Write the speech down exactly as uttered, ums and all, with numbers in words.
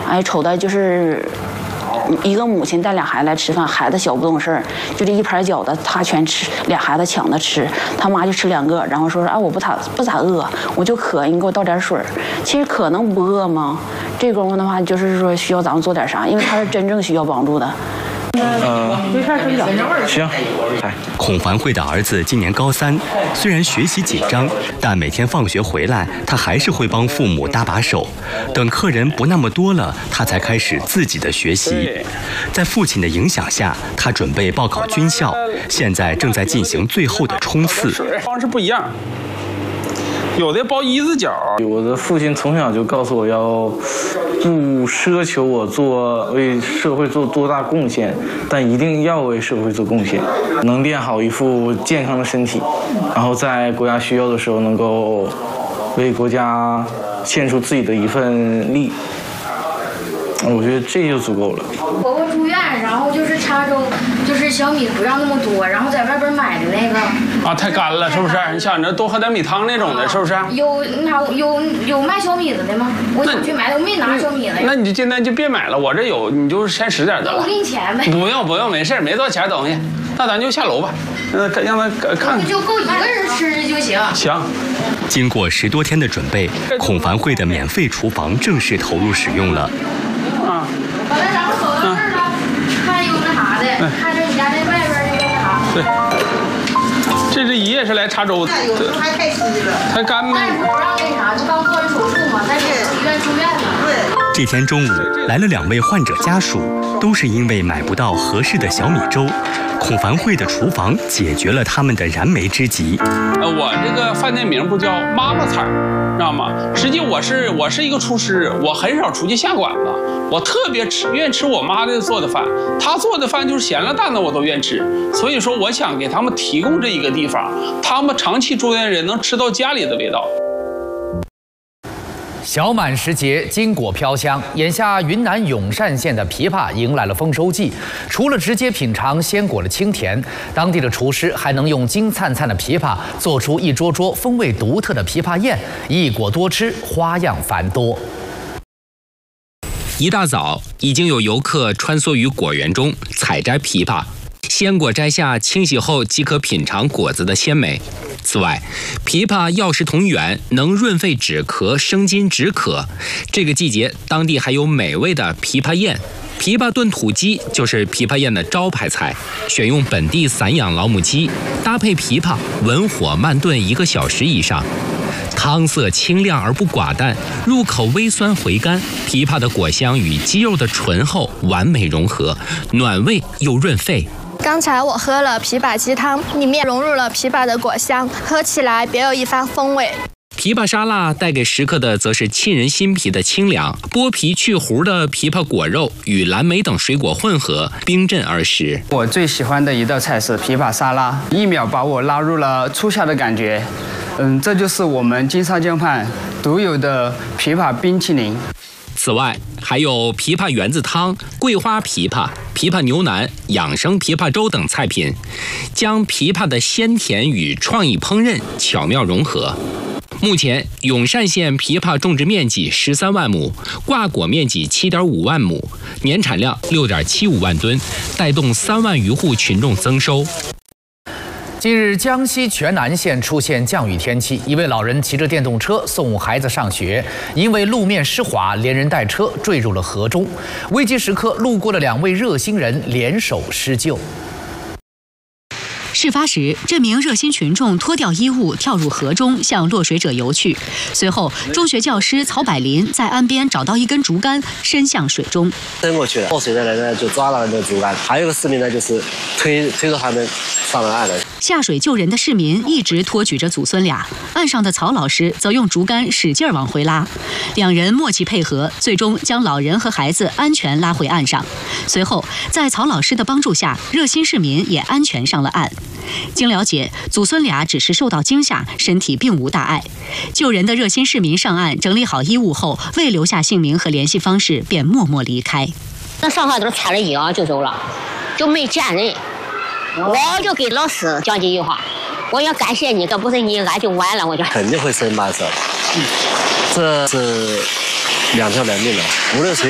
哎，瞅的就是一个母亲带俩孩子来吃饭，孩子小不懂事儿，就这一盘饺子他全吃，俩孩子抢着吃，他妈就吃两个，然后说说啊我不咋不咋饿，我就渴，你给我倒点水。其实可能不饿吗？这功夫的话，就是说需要咱们做点啥，因为他是真正需要帮助的。 呃，行。 孔凡慧的儿子今年高三，虽然学习紧张，但每天放学回来，他还是会帮父母搭把手。等客人不那么多了，他才开始自己的学习。在父亲的影响下，他准备报考军校，现在正在进行最后的冲刺。 方式不一样。有的包一字脚。我的父亲从小就告诉我要不奢求我做为社会做多大贡献，但一定要为社会做贡献，能练好一副健康的身体，然后在国家需要的时候能够为国家献出自己的一份力。我觉得这就足够了。 婆婆住院，然后就是茶粥，就是小米不让那么多，然后在外边买的那个啊，太干了，是不是？你想着多喝点米汤那种的，是不是？ 有那有有卖小米子的吗？我想去买的，我没拿小米子。 那你现在就别买了，我这有，你就先使点得了。 我给你钱呗。 不用不用，没事，没多少钱东西。那咱就下楼吧，让他让他看看。 就够一个人吃就行。 行。 经过十多天的准备，孔凡慧的免费厨房正式投入使用了。 啊，完了，咱们走到这儿了，看有那啥的，看着你家那外边那个啥。 对，这是一夜是来茶粥的。 有时候还太湿了， 太干吗？ 大夫不让那啥，就刚做完手术嘛，在医院住院呢。 对。 这天中午来了两位患者家属，都是因为买不到合适的小米粥。孔凡慧的厨房解决了他们的燃眉之急。 呃，我这个饭店名不叫妈妈菜，知道吗？实际我是我是一个厨师，我很少出去下馆子，我特别吃愿意吃我妈的做的饭，她做的饭就是咸了淡的我都愿吃。所以说，我想给他们提供这一个地方，他们长期住院人能吃到家里的味道。 小满时节，金果飘香。眼下云南永善县的枇杷迎来了丰收季，除了直接品尝鲜果的清甜，当地的厨师还能用金灿灿的枇杷做出一桌桌风味独特的枇杷宴，一果多吃，花样繁多。 一大早，已经有游客穿梭于果园中采摘枇杷，鲜果摘下，清洗后即可品尝果子的鲜美。此外，枇杷药食同源，能润肺止咳、生津止渴。这个季节，当地还有美味的枇杷宴。枇杷炖土鸡就是枇杷宴的招牌菜，选用本地散养老母鸡，搭配枇杷，文火慢炖一个小时以上。汤色清亮而不寡淡，入口微酸回甘，枇杷的果香与鸡肉的醇厚完美融合，暖胃又润肺。 刚才我喝了枇杷鸡汤，里面融入了枇杷的果香，喝起来别有一番风味。 枇杷沙拉带给食客的则是沁人心脾的清凉，剥皮去核的枇杷果肉与蓝莓等水果混合，冰镇而食。 我最喜欢的一道菜是枇杷沙拉，一秒把我拉入了初夏的感觉。嗯，这就是我们金沙江畔独有的枇杷冰淇淋。 此外，还有枇杷圆子汤、桂花枇杷、枇杷牛腩、养生枇杷粥等菜品，将枇杷的鲜甜与创意烹饪巧妙融合。目前，永善县枇杷种植面积十三万亩，挂果面积七点五万亩，年产量六点七五万吨，带动三万余户群众增收。 近日，江西全南县出现降雨天气，一位老人骑着电动车送孩子上学，因为路面湿滑，连人带车坠入了河中。危急时刻，路过的两位热心人联手施救。 事发时，这名热心群众脱掉衣物跳入河中，向落水者游去。随后，中学教师曹百林在岸边找到一根竹竿，伸向水中。 伸过去了，落水的人呢就抓到了那个竹竿，还有一个市民呢就是推推着他们上了岸了。 下水救人的市民一直托举着祖孙俩，岸上的曹老师则用竹竿使劲往回拉，两人默契配合，最终将老人和孩子安全拉回岸上。随后，在曹老师的帮助下，热心市民也安全上了岸。经了解，祖孙俩只是受到惊吓，身体并无大碍。救人的热心市民上岸整理好衣物后，未留下姓名和联系方式，便默默离开。 那上海都踩了脚就走了，就没见人。我就给老师讲几句话，我要感谢你，这不是你俺就完了，我就肯定会伸把手。这是两条人命了，无论谁。